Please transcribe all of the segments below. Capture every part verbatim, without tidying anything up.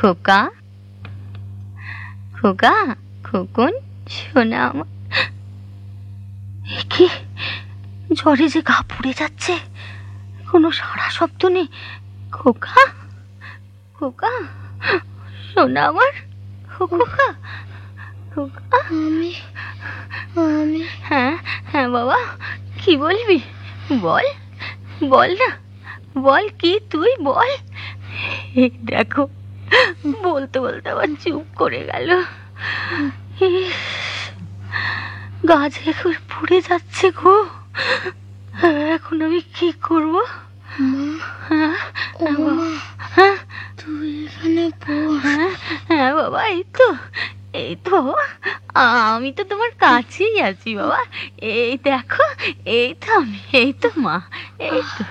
খোকা, খোকা, খোকন, শোনা আমার। কি জ্বরে যে গা পুড়ে যাচ্ছে, কোনো সারা শব্দ নেই। খোকা, খোকা, শোনা আমার। খোকা, খোকা। আমি আমি হ্যাঁ হ্যাঁ বাবা, কি বলবি? বল, বল না, বল কি তুই বল। এই দেখো, বলতে বলতে আবার চুপ করে গেল। গা যে এখন পুড়ে যাচ্ছে গো। এখন আমি কি করব? হ্যাঁ হ্যাঁ, তুই এখানে বস। হ্যাঁ হ্যাঁ বাবা, এই তো, এই তো আমি তো তোমার কাছেই আছি বাবা। এই দেখো, এই তো আমি, এই তো মা, এই তো।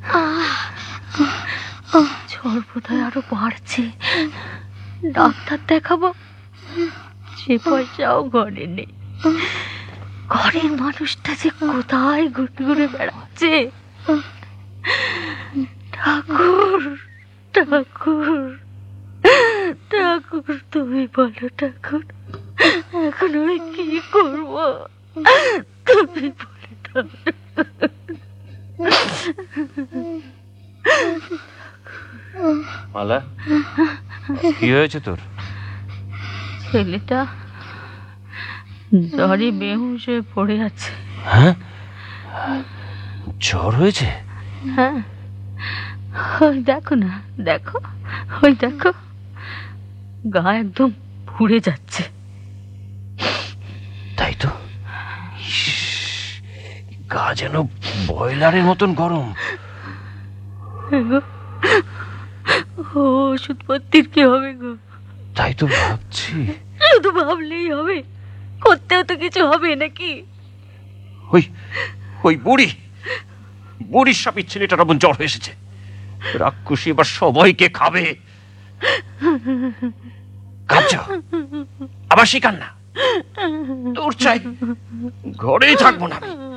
জ্বর বোধহয় আরো বাড়ছে, ডাক্তার দেখাবো। সে পয়সাও ঘরে নেই। ঘরের মানুষটা যে কোথায় ঘুরে ঘুরে বেড়াচ্ছে। ঠাকুর, ঠাকুর, ঠাকুর, তুমি বলো ঠাকুর, এখন আমি কি করব? তুমি বলে দাও। মালা, কি হয়েছে তোর? ছেলেটা জ্বরে বেহুশ হয়ে পড়ে আছে। হ্যাঁ, জ্বর হয়েছে? হ্যাঁ, ওই দেখো না, দেখো, ওই দেখো, গা একদম পুড়ে যাচ্ছে। তাই তো, গা যেন বয়লারের মতন গরম। ওষুধপত্রির কি হবে গো? তাই তো ভাবছি। শুধু ভাবলেই হবে? করতেও তো কিছু হবে নাকি? ওই ওই বুড়ি বুড়ির সাপের ছেলেটার এমন জ্বর এসেছে, রাক্ষসী এবার সবাইকে খাবে। কাঁদছ আবার শিকার না, তোর চাই ঘরেই থাকবো না আমি।